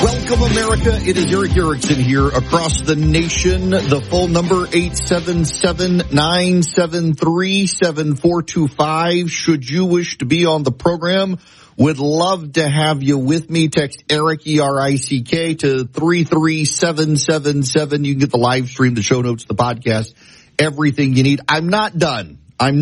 Welcome, America. It is Eric Erickson here across the nation. The phone number, 877-973-7425. Should you wish to be on the program, would love to have you with me. Text Eric, E-R-I-C-K, to 33777. You can get the live stream, the show notes, the podcast, everything you need. I'm not done.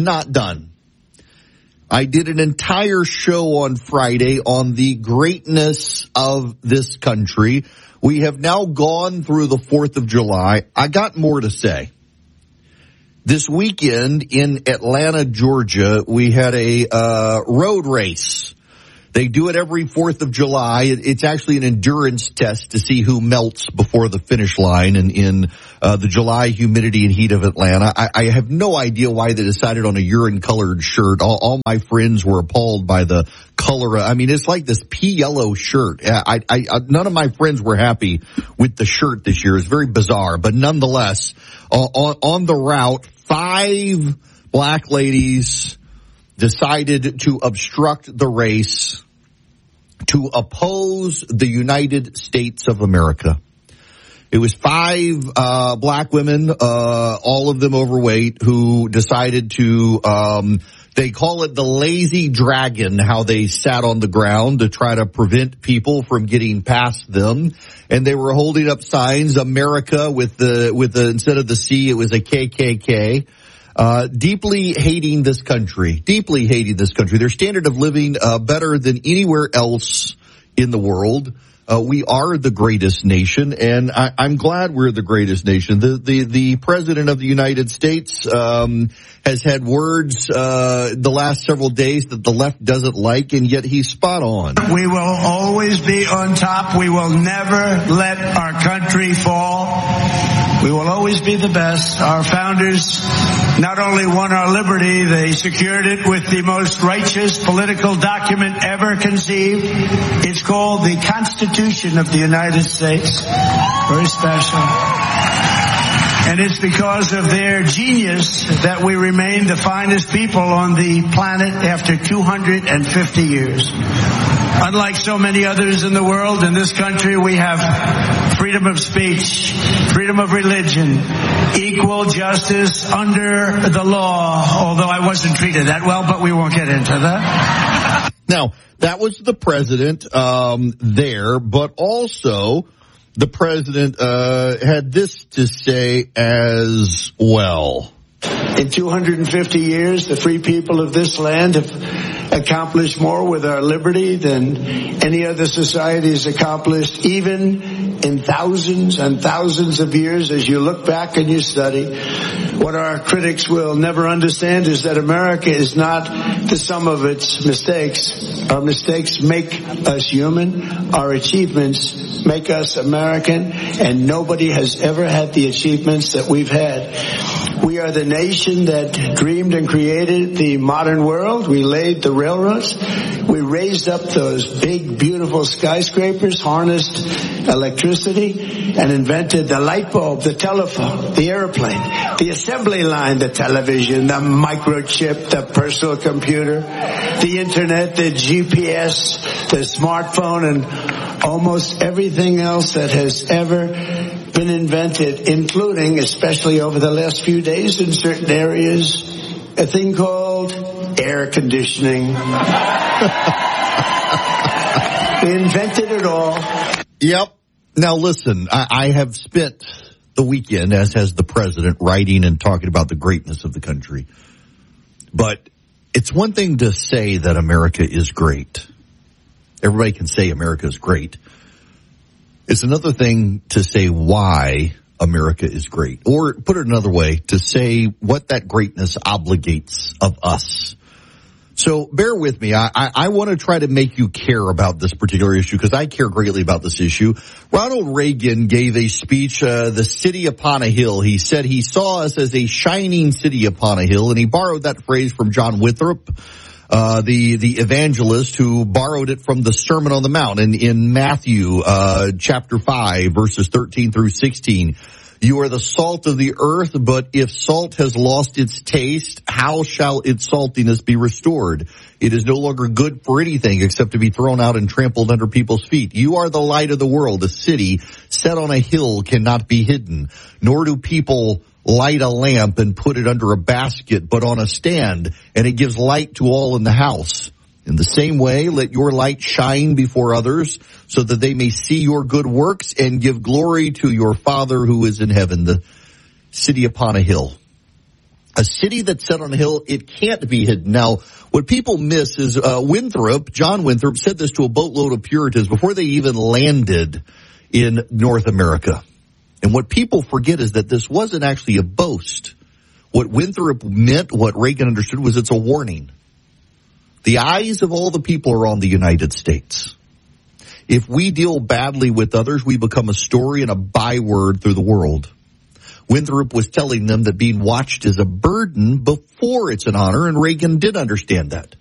I did an entire show on Friday on the greatness of this country. We have now gone through the 4th of July. I got more to say. This weekend in Atlanta, Georgia, we had a road race. They do it every 4th of July. It's actually an endurance test to see who melts before the finish line in the July humidity and heat of Atlanta. I have no idea why they decided on a urine-colored shirt. All my friends were appalled by the color. I mean, it's like this pea yellow shirt. None of my friends were happy with the shirt this year. It's very bizarre. But nonetheless, on the route, 5 black ladies decided to obstruct the race to oppose the United States of America. It was 5 black women, all of them overweight, who decided to, they call it the lazy dragon, how they sat on the ground to try to prevent people from getting past them. And they were holding up signs, America with the instead of the C, it was a KKK. Deeply hating this country. Their standard of living better than anywhere else in the world. We are the greatest nation, and I'm glad we're the greatest nation. The President of the United States has had words the last several days that the left doesn't like, and yet he's spot on. We will always be on top. We will never let our country fall. We will always be the best. Our founders not only won our liberty, they secured it with the most righteous political document ever conceived. It's called the Constitution of the United States. Very special. And it's because of their genius that we remain the finest people on the planet after 250 years. Unlike so many others in the world, in this country we have freedom of speech, freedom of religion, equal justice under the law, although I wasn't treated that well, but we won't get into that. Now, that was the president there, but also the president had this to say as well. In 250 years, the free people of this land have accomplished more with our liberty than any other society has accomplished, even in thousands and thousands of years. As you look back and you study, what our critics will never understand is that America is not the sum of its mistakes. Our mistakes make us human. Our achievements make us American, and nobody has ever had the achievements that we've had. We are the nation that dreamed and created the modern world. We laid the railroads. We raised up those big, beautiful skyscrapers, harnessed electricity, and invented the light bulb, the telephone, the airplane, the assembly line, the television, the microchip, the personal computer, the internet, the GPS, the smartphone, and almost everything else that has ever been invented, including, especially over the last few days in certain areas, a thing called air conditioning. They invented it all. Yep. Now listen, I have spent the weekend, as has the president, writing and talking about the greatness of the country. But it's one thing to say that America is great. Everybody can say America is great. It's another thing to say why America is great. Or put it another way, to say what that greatness obligates of us. So bear with me. I want to try to make you care about this particular issue because I care greatly about this issue. Ronald Reagan gave a speech, the city upon a hill. He said he saw us as a shining city upon a hill, and he borrowed that phrase from John Winthrop, the evangelist, who borrowed it from the Sermon on the Mount in Matthew chapter 5, verses 13 through 16. You are the salt of the earth, but if salt has lost its taste, how shall its saltiness be restored? It is no longer good for anything except to be thrown out and trampled under people's feet. You are the light of the world. A city set on a hill cannot be hidden, nor do people light a lamp and put it under a basket, but on a stand, and it gives light to all in the house. In the same way, let your light shine before others so that they may see your good works and give glory to your Father who is in heaven. The city upon a hill. A city that's set on a hill, it can't be hidden. Now, what people miss is John Winthrop said this to a boatload of Puritans before they even landed in North America. And what people forget is that this wasn't actually a boast. What Winthrop meant, what Reagan understood, was it's a warning. The eyes of all the people are on the United States. If we deal badly with others, we become a story and a byword through the world. Winthrop was telling them that being watched is a burden before it's an honor, and Reagan did understand that.